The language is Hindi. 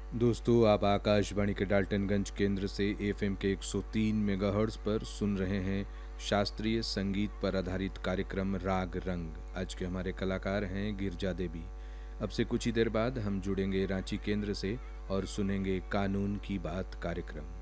दोस्तों, आप आकाशवाणी के डाल्टनगंज केंद्र से एफएम के 103 मेगाहर्ट्ज़ पर सुन रहे हैं शास्त्रीय संगीत पर आधारित कार्यक्रम राग रंग। आज के हमारे कलाकार हैं गिरजा देवी। अब से कुछ ही देर बाद हम जुड़ेंगे रांची केंद्र से और सुनेंगे कानून की बात कार्यक्रम।